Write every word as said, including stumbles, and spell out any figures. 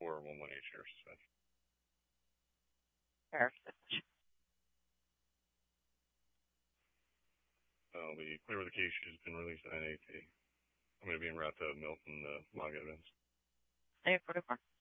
for one one eight sheriff suspension. Perfect. Uh, the clear with the case has been released at nine eight. I'm going to be en route to Milton, uh, log evidence. eight forty-four.